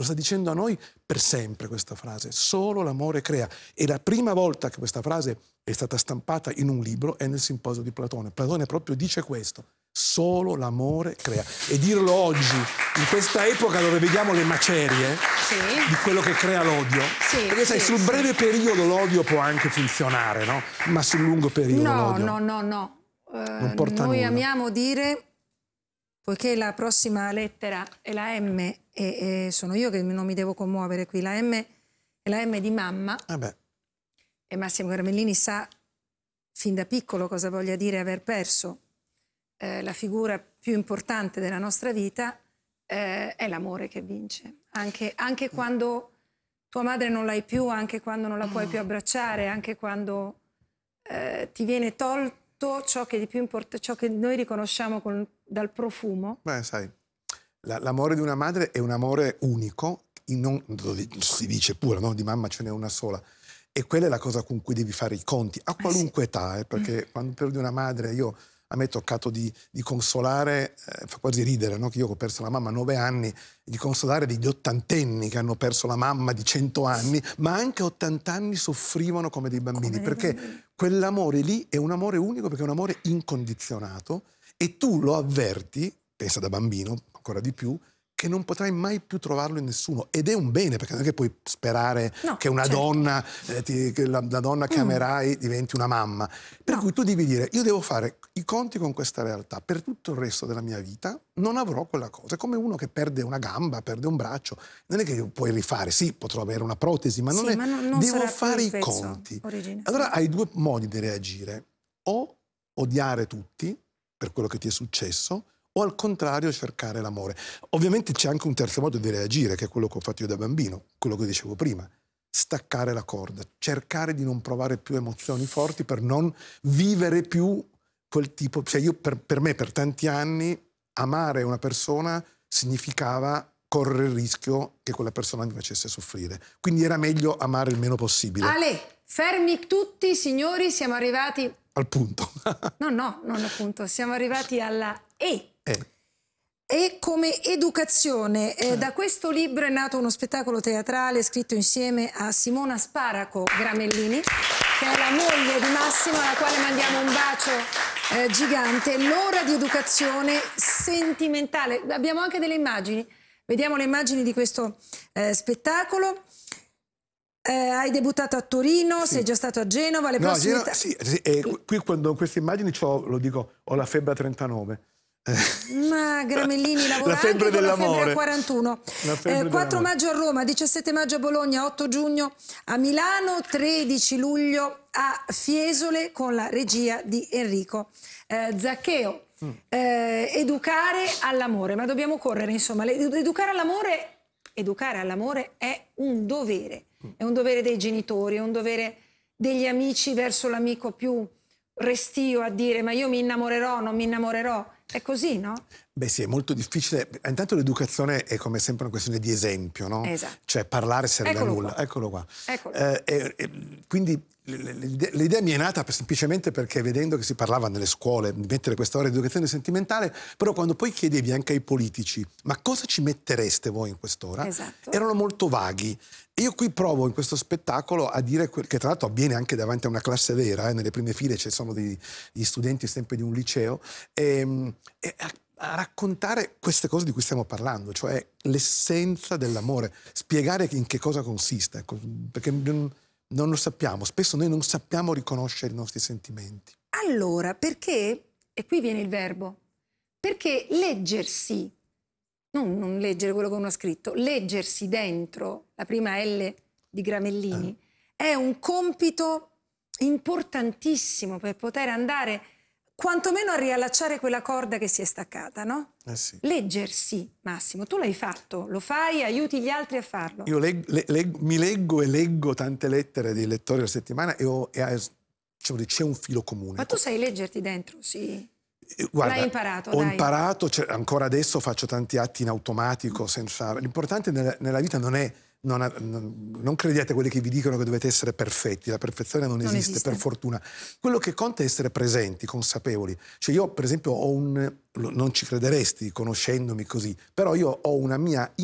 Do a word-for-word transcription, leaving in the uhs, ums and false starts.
lo sta dicendo a noi per sempre questa frase, solo l'amore crea. E la prima volta che questa frase è stata stampata in un libro è nel Simposio di Platone. Platone proprio dice questo, solo l'amore crea. E dirlo oggi, in questa epoca dove vediamo le macerie sì. di quello che crea l'odio, sì, perché sai, sì, sul sì. breve periodo l'odio può anche funzionare, no? Ma sul lungo periodo no, l'odio no, no, no. Uh, non porta noi nulla. amiamo dire, poiché la prossima lettera è la M, e, e sono io che non mi devo commuovere qui, la M è la M di mamma, eh beh. e Massimo Gramellini sa fin da piccolo cosa voglia dire aver perso eh, la figura più importante della nostra vita, eh, è l'amore che vince. Anche, anche quando tua madre non l'hai più, anche quando non la puoi più abbracciare, anche quando eh, ti viene tolto ciò che, di più import- ciò che noi riconosciamo con, dal profumo. Beh, sai, la, l'amore di una madre è un amore unico, non, si dice pure, no? Di mamma ce n'è una sola. E quella è la cosa con cui devi fare i conti, a qualunque eh sì. età, eh, perché mm. quando perdi una madre, io, a me è toccato di, di consolare, eh, fa quasi ridere, no? Che io ho perso la mamma a nove anni, di consolare degli ottantenni che hanno perso la mamma di cento anni, ma anche a ottanta anni soffrivano come dei bambini, come perché bambini. Quell'amore lì è un amore unico, perché è un amore incondizionato, e tu lo avverti, pensa da bambino, ancora di più, che non potrai mai più trovarlo in nessuno. Ed è un bene, perché non è che puoi sperare no, che una certo. donna, eh, ti, che la, la donna che mm. amerai diventi una mamma. Per no. cui tu devi dire, io devo fare i conti con questa realtà. Per tutto il resto della mia vita non avrò quella cosa. È come uno che perde una gamba, perde un braccio. Non è che puoi rifare. Sì, potrò avere una protesi, ma non sì, è... Ma non, non devo fare i conti. Originale. Allora hai due modi di reagire. O odiare tutti per quello che ti è successo, o al contrario cercare l'amore. Ovviamente c'è anche un terzo modo di reagire, che è quello che ho fatto io da bambino, quello che dicevo prima, staccare la corda, cercare di non provare più emozioni forti per non vivere più quel tipo, cioè io per, per me per tanti anni amare una persona significava correre il rischio che quella persona mi facesse soffrire, quindi era meglio amare il meno possibile. Ale, fermi tutti signori, siamo arrivati al punto. no, no, non al punto, siamo arrivati alla E. Eh. E come educazione, eh, da questo libro è nato uno spettacolo teatrale scritto insieme a Simona Sparaco Gramellini, che è la moglie di Massimo, alla quale mandiamo un bacio eh, gigante. L'ora di educazione sentimentale. Abbiamo anche delle immagini, vediamo le immagini di questo eh, spettacolo. Eh, hai debuttato a Torino, sì. sei già stato a Genova, le no, prossime... Genova, sì, sì, e qui quando queste immagini lo dico, ho la febbre a trentanove. Ma Gramellini lavora anche con la febbre a quarantuno. Eh, quattro maggio a Roma, diciassette maggio a Bologna, otto giugno a Milano, tredici luglio a Fiesole con la regia di Enrico eh, Zaccheo. Mm. Eh, educare all'amore, ma dobbiamo correre, insomma, educare all'amore, educare all'amore è un dovere, mm. è un dovere dei genitori, è un dovere degli amici verso l'amico più restio a dire ma io mi innamorerò, non mi innamorerò. È così, no? Beh sì, è molto difficile. Intanto l'educazione è come sempre una questione di esempio, no? Esatto. Cioè parlare serve Eccolo a nulla. Qua. Eccolo qua. Eccolo. Eh, eh, eh, quindi l'idea mi è nata semplicemente perché vedendo che si parlava nelle scuole di mettere questa ora di educazione sentimentale, però quando poi chiedevi anche ai politici ma cosa ci mettereste voi in quest'ora? Esatto. Erano molto vaghi. E io qui provo in questo spettacolo a dire che tra l'altro avviene anche davanti a una classe vera, eh, nelle prime file ci sono degli studenti sempre di un liceo, e, e a, a raccontare queste cose di cui stiamo parlando, cioè l'essenza dell'amore, spiegare in che cosa consiste, ecco, perché non, non lo sappiamo, spesso noi non sappiamo riconoscere i nostri sentimenti. Allora, perché, e qui viene il verbo, perché leggersi, non, non leggere quello che uno ha scritto, leggersi dentro la prima L di Gramellini eh. è un compito importantissimo per poter andare quantomeno a riallacciare quella corda che si è staccata, no? Eh sì. Leggersi, Massimo, tu l'hai fatto, lo fai, aiuti gli altri a farlo. Io leg, leg, leg, mi leggo e leggo tante lettere dei lettori della settimana e, ho, e diciamo, c'è un filo comune. Ma tu sai leggerti dentro, sì? Guarda, l'hai imparato, ho dai. imparato, cioè, ancora adesso faccio tanti atti in automatico senza... L'importante nella, nella vita non è non, non, non crediate a quelli che vi dicono che dovete essere perfetti, la perfezione non, non esiste, esiste per fortuna. Quello che conta è essere presenti, consapevoli. Cioè io per esempio ho un, non ci crederesti conoscendomi così, però io ho una mia